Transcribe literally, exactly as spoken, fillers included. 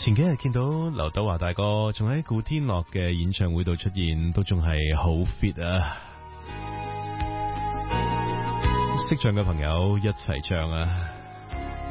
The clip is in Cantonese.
前幾日見到劉德華大哥仲喺古天樂嘅演唱會度出現，都仲係好 fit 啊！識唱嘅朋友一齊唱啊！